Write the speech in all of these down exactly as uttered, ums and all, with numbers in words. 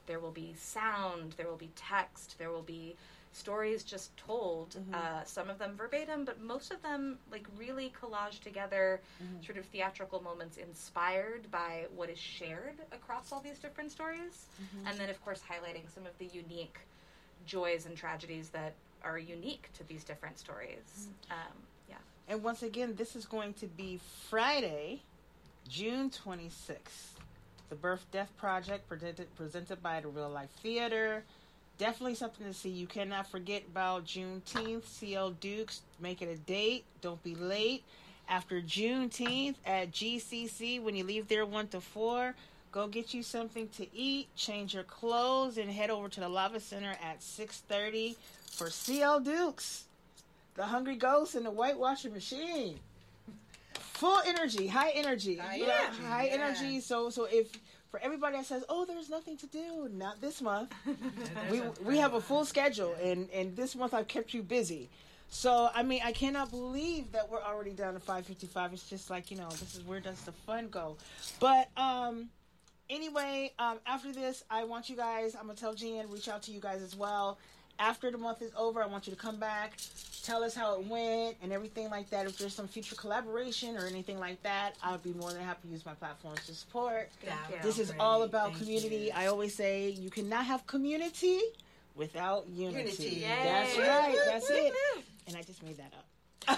there will be sound, there will be text, there will be stories just told, mm-hmm. uh, some of them verbatim, but most of them like really collage together mm-hmm. sort of theatrical moments inspired by what is shared across all these different stories. Mm-hmm. And then, of course, highlighting some of the unique joys and tragedies that are unique to these different stories. Mm-hmm. Um, yeah. And once again, this is going to be Friday, June twenty-sixth. The Birth Death Project presented, presented by the Real Life Theater. Definitely something to see. You cannot forget about Juneteenth. C L Dukes, make it a date. Don't be late. After Juneteenth at G C C, when you leave there one to four, go get you something to eat, change your clothes, and head over to the Lava Center at six thirty for C L Dukes, the Hungry Ghost, and the Whitewater Machine. Full energy, high energy, high yeah, energy, high yeah. energy. So, so if for everybody that says, "Oh, there's nothing to do," not this month. we we have a full schedule, and and this month I've kept you busy. So, I mean, I cannot believe that we're already down to five fifty-five. It's just like, you know, this is where does the fun go? But um, anyway, um, after this, I want you guys. I'm gonna tell Jen, reach out to you guys as well. After the month is over, I want you to come back, tell us how it went and everything like that. If there's some future collaboration or anything like that, I'd be more than happy to use my platforms to support. Thank This you. is all about Thank community. you. I always say you cannot have community without unity. Unity. That's Yay. right. That's it. And I just made that up.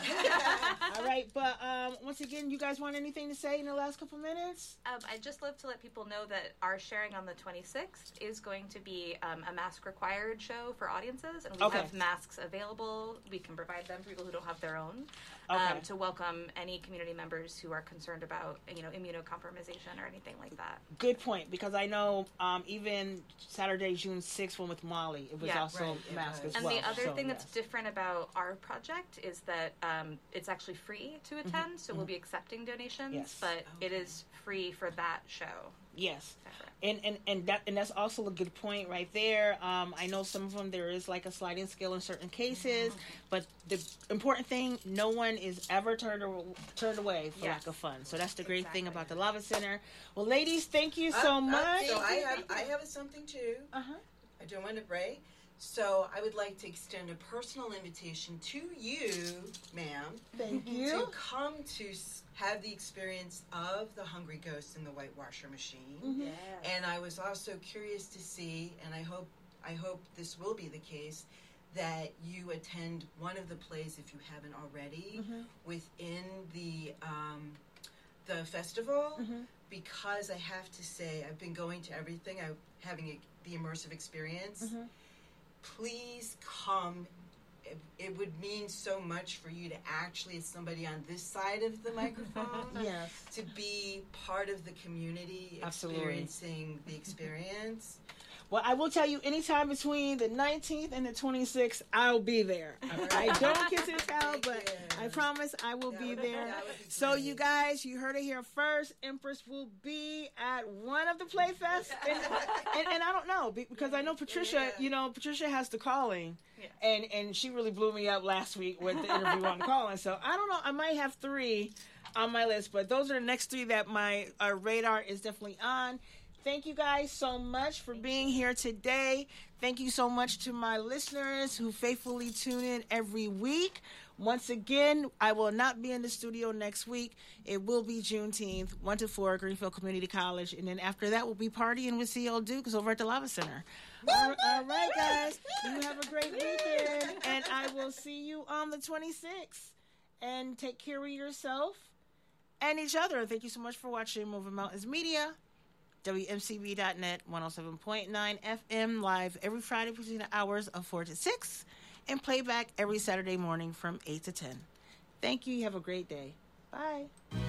All right, but um, once again, you guys want anything to say in the last couple minutes? Um, I'd just love to let people know that our sharing on the twenty-sixth is going to be um, a mask-required show for audiences, and we Okay. have masks available. We can provide them for people who don't have their own, Okay. um, to welcome any community members who are concerned about, you know, immunocompromisation or anything like that. Good point, because I know um, even Saturday, June sixth, one with Molly, it was Yeah. also Right, it mask was. as And well. the other So, thing yes. that's different about our project is that um, it's actually free to attend, Mm-hmm. so we'll be accepting donations, Yes. but it Okay. is free for that show. Yes, Separate. and and and that and that's also a good point right there. Um, I know some of them there is like a sliding scale in certain cases, but the important thing, no one is ever turned a- turned away for Yes. lack of fun. So that's the great thing Exactly. about the Lava Center. Well, ladies, thank you so Uh, uh, much. so I have I have something too. Uh huh. I don't want to break. So I would like to extend a personal invitation to you, ma'am, Thank to you. come to s- have the experience of the Hungry Ghost and the Whitewater Machine. Mhm. And I was also curious to see, and I hope I hope this will be the case, that you attend one of the plays if you haven't already Mhm. within the um, the festival. Mhm. Because I have to say, I've been going to everything. I'm having a, the immersive experience. Mhm. Please come. It, it would mean so much for you to actually, as somebody on this side of the microphone, Yes. to be part of the community, Absolutely. experiencing the experience. Well, I will tell you, anytime between the nineteenth and the twenty-sixth, I'll be there. I don't kiss and tell, but Thank you. I promise I will That be would- there. that would be So, great. you guys, you heard it here first. Empress will be at one of the Playfests. And, and, and I don't know, be- because I know Patricia, Yeah. you know, Patricia has the calling. Yeah. And, and she really blew me up last week with the interview on the calling. So, I don't know. I might have three on my list, but those are the next three that my uh, radar is definitely on. Thank you guys so much for being here today. Thank you so much to my listeners who faithfully tune in every week. Once again, I will not be in the studio next week. It will be Juneteenth, one to four, Greenfield Community College. And then after that, we'll be partying with C L Dukes over at the Lava Center. All all right, guys. You have a great weekend. And I will see you on the twenty-sixth. And take care of yourself and each other. Thank you so much for watching Moving Mountains Media. W M C B dot net, one oh seven point nine F M, live every Friday between the hours of four to six, and playback every Saturday morning from eight to ten. Thank you. You have a great day. Bye.